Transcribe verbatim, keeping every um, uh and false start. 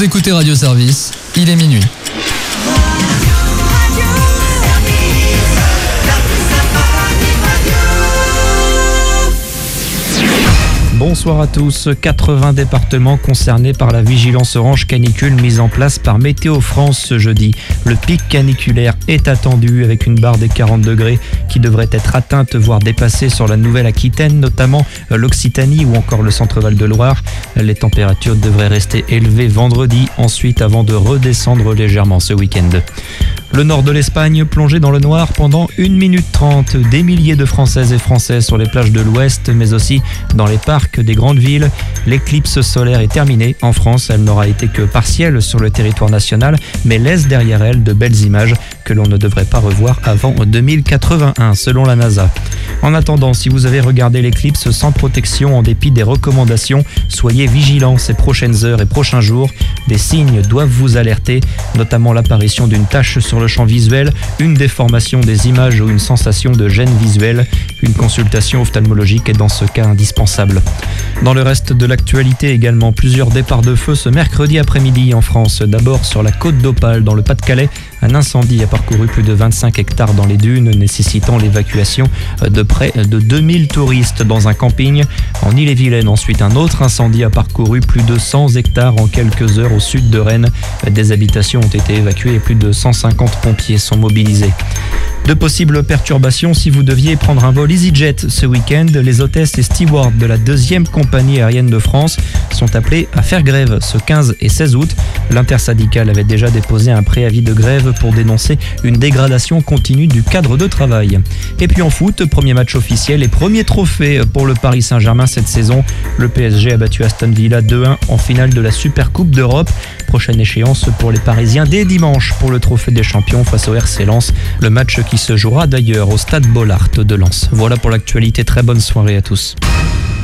écoutez Radio Service, il est minuit. Bonsoir à tous. quatre-vingts départements concernés par la vigilance orange canicule mise en place par Météo France ce jeudi. Le pic caniculaire est attendu avec une barre des quarante degrés qui devrait être atteinte voire dépassée sur la Nouvelle-Aquitaine, notamment l'Occitanie ou encore le centre-Val de Loire. Les températures devraient rester élevées vendredi, ensuite avant de redescendre légèrement ce week-end. Le nord de l'Espagne plongé dans le noir pendant une minute trente. Des milliers de Françaises et Français sur les plages de l'Ouest, mais aussi dans les parcs des grandes villes. L'éclipse solaire est terminée. En France, elle n'aura été que partielle sur le territoire national, mais laisse derrière elle de belles images que l'on ne devrait pas revoir avant deux mille quatre-vingt-un, selon la NASA. En attendant, si vous avez regardé l'éclipse sans protection en dépit des recommandations, soyez vigilants ces prochaines heures et prochains jours. Des signes doivent vous alerter, notamment l'apparition d'une tache sur le champ visuel, une déformation des images ou une sensation de gêne visuelle. Une consultation ophtalmologique est dans ce cas indispensable. Dans le reste de l'actualité également, plusieurs départs de feu ce mercredi après-midi en France. D'abord sur la côte d'Opale dans le Pas-de-Calais, un incendie a parcouru plus de vingt-cinq hectares dans les dunes, nécessitant l'évacuation de près de deux mille touristes dans un camping. En Ille-et-Vilaine, ensuite, un autre incendie a parcouru plus de cent hectares en quelques heures au sud de Rennes. Des habitations ont été évacuées et plus de cent cinquante pompiers sont mobilisés. De possibles perturbations si vous deviez prendre un vol EasyJet ce week-end. Les hôtesses et stewards de la deuxième compagnie aérienne de France sont appelés à faire grève ce quinze et seize août. L'intersyndicale avait déjà déposé un préavis de grève pour dénoncer une dégradation continue du cadre de travail. Et puis en foot, premier match officiel et premier trophée pour le Paris Saint-Germain cette saison. Le P S G a battu Aston Villa deux un en finale de la Super Coupe d'Europe. Prochaine échéance pour les Parisiens dès dimanche pour le trophée des champions face au R C Lens. Le match qui se jouera d'ailleurs au stade Bollaert de Lens. Voilà pour l'actualité, très bonne soirée à tous.